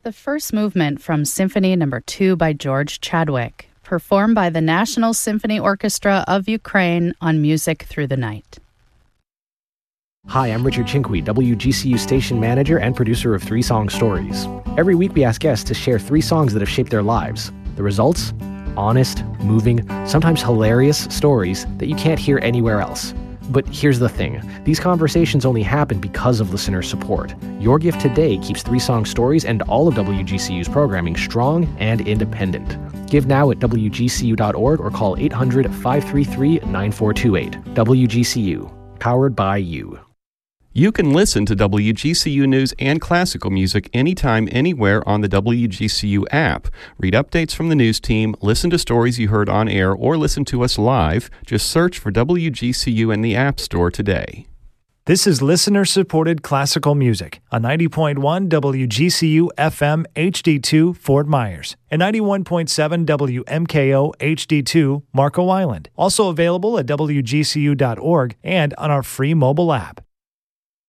The first movement from Symphony No. 2 by George Chadwick, performed by the National Symphony Orchestra of Ukraine on Music Through the Night. Hi, I'm Richard Chinqui, WGCU station manager and producer of 3 Song Stories. Every week we ask guests to share 3 songs that have shaped their lives. The results? Honest, moving, sometimes hilarious stories that you can't hear anywhere else. But here's the thing. These conversations only happen because of listener support. Your gift today keeps 3 Song Stories and all of WGCU's programming strong and independent. Give now at WGCU.org or call 800-533-9428. WGCU. Powered by you. You can listen to WGCU News and classical music anytime, anywhere on the WGCU app. Read updates from the news team, listen to stories you heard on air, or listen to us live. Just search for WGCU in the App Store today. This is listener-supported classical music on 90.1 WGCU FM HD2 Fort Myers and 91.7 WMKO HD2 Marco Island. Also available at WGCU.org and on our free mobile app.